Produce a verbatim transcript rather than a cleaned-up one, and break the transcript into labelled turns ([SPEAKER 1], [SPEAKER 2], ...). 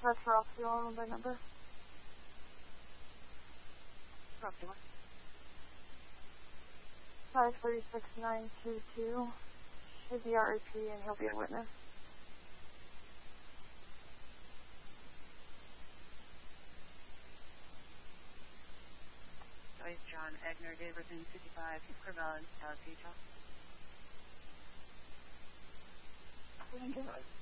[SPEAKER 1] That's Roxy on by number.
[SPEAKER 2] Roxy one.
[SPEAKER 1] five three six nine two two. Should be R A P and he'll be a witness.
[SPEAKER 2] Joyce John Egner, date of birth fifty-five, Corvallis, Dallas, Utah.
[SPEAKER 1] Thank you.